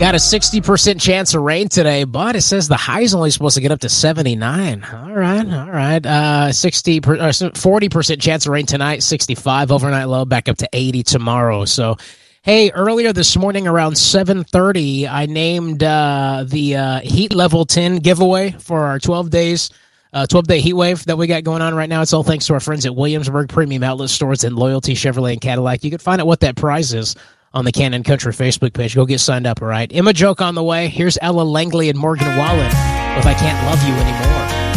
Got a 60% chance of rain today, but it says the high is only supposed to get up to 79. All right. 40% chance of rain tonight, 65 overnight low, back up to 80 tomorrow. So, hey, earlier this morning around 7:30, I named the Heat Level 10 giveaway for our 12-day heat wave that we got going on right now. It's all thanks to our friends at Williamsburg Premium Outlet Stores and Loyalty Chevrolet and Cadillac. You can find out what that prize is on the Cannon Country Facebook page. Go get signed up, all right? Emma Joke on the way. Here's Ella Langley and Morgan Wallen with I Can't Love You Anymore.